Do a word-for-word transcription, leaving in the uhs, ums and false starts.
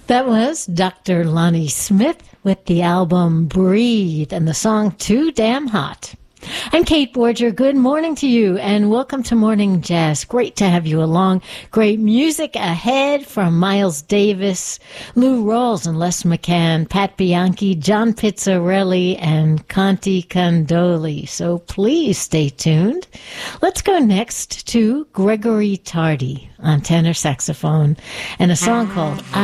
That was Doctor Lonnie Smith with the album Breathe and the song Too Damn Hot. I'm Kate Borger. Good morning to you and welcome to Morning Jazz. Great to have you along. Great music ahead from Miles Davis, Lou Rawls and Les McCann, Pat Bianchi, John Pizzarelli, and Conti Candoli. So please stay tuned. Let's go next to Gregory Tardy on tenor saxophone and a song called